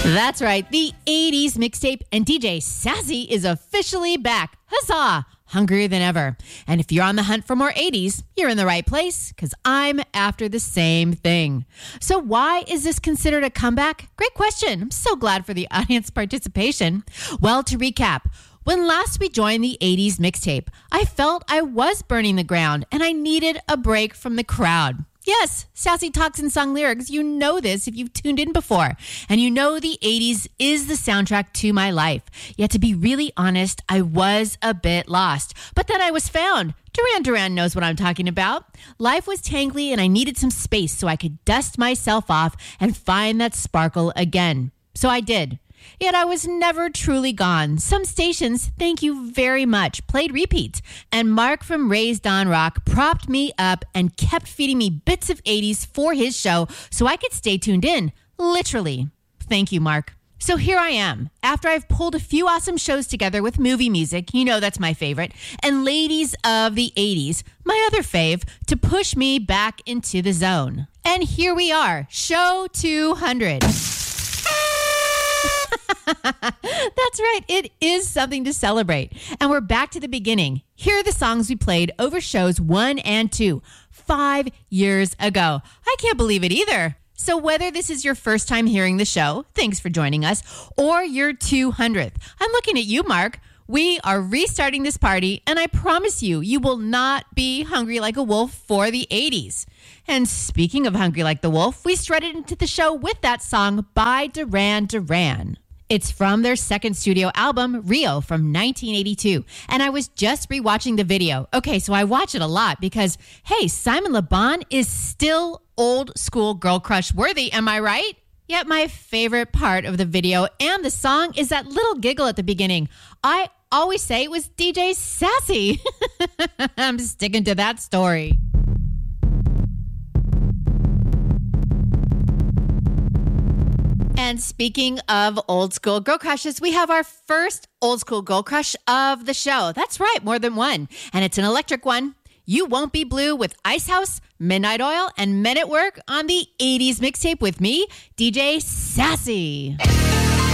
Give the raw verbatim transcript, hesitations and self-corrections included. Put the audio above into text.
That's right. The eighties mixtape and D J Sassy is officially back. Huzzah! Hungrier than ever. And if you're on the hunt for more eighties, you're in the right place because I'm after the same thing. So why is this considered a comeback? Great question. I'm so glad for the audience participation. Well, to recap, when last we joined the eighties mixtape, I felt I was burning the ground and I needed a break from the crowd. Yes, Sassy talks and sung lyrics. You know this if you've tuned in before. And you know the eighties is the soundtrack to my life. Yet to be really honest, I was a bit lost. But then I was found. Duran Duran knows what I'm talking about. Life was tangly and I needed some space so I could dust myself off and find that sparkle again. So I did. Yet I was never truly gone. Some stations, thank you very much, played repeats. And Mark from Raised on Rock propped me up and kept feeding me bits of eighties for his show so I could stay tuned in. Literally. Thank you, Mark. So here I am, after I've pulled a few awesome shows together with movie music, you know that's my favorite, and ladies of the eighties, my other fave, to push me back into the zone. And here we are, show two hundred. That's right. It is something to celebrate. And we're back to the beginning. Here are the songs we played over shows one and two, five years ago. I can't believe it either. So whether this is your first time hearing the show, thanks for joining us, or your two hundredth, I'm looking at you, Mark. We are restarting this party, and I promise you, you will not be hungry like a wolf for the eighties. And speaking of hungry like the wolf, we strutted into the show with that song by Duran Duran. It's from their second studio album, Rio, from nineteen eighty-two. And I was just rewatching the video. Okay, so I watch it a lot because, hey, Simon Le Bon is still old school girl crush worthy, am I right? Yet my favorite part of the video and the song is that little giggle at the beginning. I always say it was D J Sassy. I'm sticking to that story. And speaking of old school girl crushes, we have our first old school girl crush of the show. That's right, more than one. And it's an electric one. You Won't Be Blue with Ice House, Midnight Oil, and Men at Work on the eighties mixtape with me, D J Sassy.